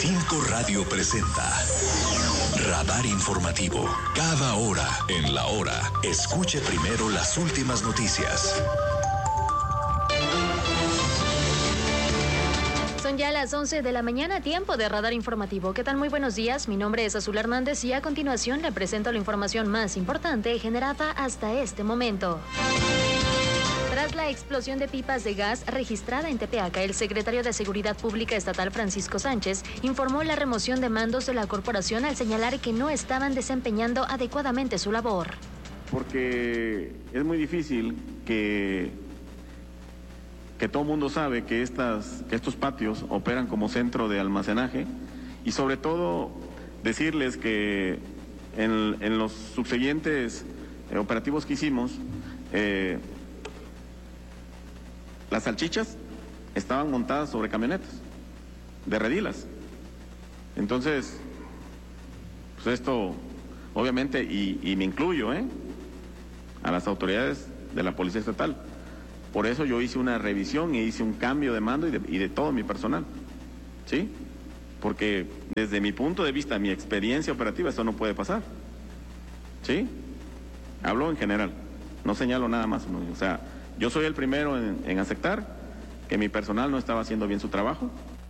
5 Radio presenta Radar Informativo. Cada hora en la hora, escuche primero las últimas noticias. Son ya las 11 de la mañana, tiempo de Radar Informativo. ¿Qué tal? Muy buenos días, mi nombre es Azul Hernández y a continuación le presento la información más importante generada hasta este momento. Tras la explosión de pipas de gas registrada en Tepeaca, el secretario de Seguridad Pública Estatal, Francisco Sánchez, informó la remoción de mandos de la corporación al señalar que no estaban desempeñando adecuadamente su labor. Porque es muy difícil que todo el mundo sabe que estos patios operan como centro de almacenaje y sobre todo decirles que en los subsiguientes operativos que hicimos, las salchichas estaban montadas sobre camionetas de redilas. Entonces, pues esto obviamente, y me incluyo a las autoridades de la Policía Estatal. Por eso yo hice una revisión y hice un cambio de mando y de todo mi personal, ¿sí? Porque desde mi punto de vista, mi experiencia operativa, esto no puede pasar, ¿sí? Hablo en general, no señalo nada más, ¿no? O sea, yo soy el primero en aceptar que mi personal no estaba haciendo bien su trabajo.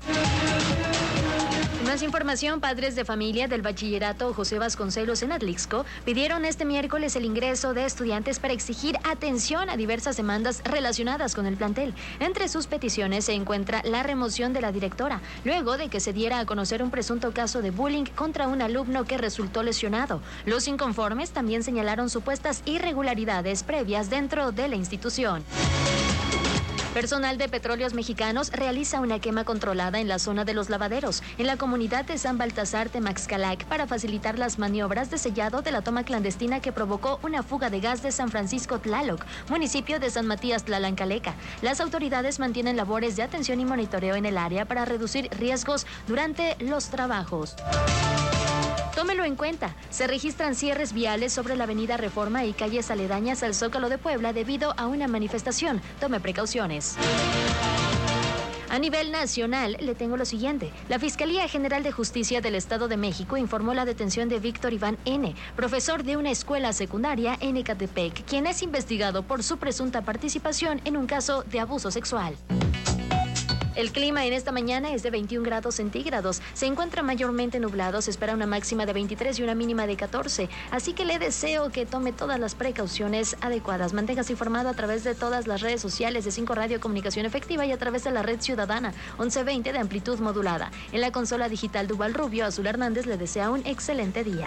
Más información, padres de familia del bachillerato José Vasconcelos en Atlixco pidieron este miércoles el ingreso de estudiantes para exigir atención a diversas demandas relacionadas con el plantel. Entre sus peticiones se encuentra la remoción de la directora, luego de que se diera a conocer un presunto caso de bullying contra un alumno que resultó lesionado. Los inconformes también señalaron supuestas irregularidades previas dentro de la institución. Personal de Petróleos Mexicanos realiza una quema controlada en la zona de los lavaderos, en la comunidad de San Baltasar Temaxcalac, para facilitar las maniobras de sellado de la toma clandestina que provocó una fuga de gas de San Francisco Tlaloc, municipio de San Matías Tlalancaleca. Las autoridades mantienen labores de atención y monitoreo en el área para reducir riesgos durante los trabajos. Tómelo en cuenta, se registran cierres viales sobre la avenida Reforma y calles aledañas al Zócalo de Puebla debido a una manifestación. Tome precauciones. A nivel nacional, le tengo lo siguiente. La Fiscalía General de Justicia del Estado de México informó la detención de Víctor Iván N., profesor de una escuela secundaria en Ecatepec, quien es investigado por su presunta participación en un caso de abuso sexual. El clima en esta mañana es de 21 grados centígrados. Se encuentra mayormente nublado, se espera una máxima de 23 y una mínima de 14. Así que le deseo que tome todas las precauciones adecuadas. Manténgase informado a través de todas las redes sociales de 5 Radio Comunicación Efectiva y a través de la red ciudadana 1120 de amplitud modulada. En la consola digital Duval Rubio, Azul Hernández le desea un excelente día.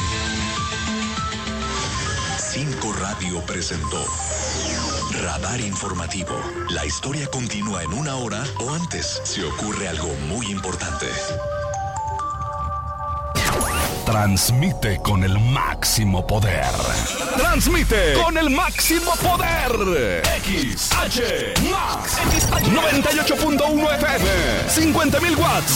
5 Radio presentó Radar Informativo. La historia continúa en una hora o antes si ocurre algo muy importante. Transmite con el máximo poder. Transmite con el máximo poder. XH Max 98.1 FM, 50,000 watts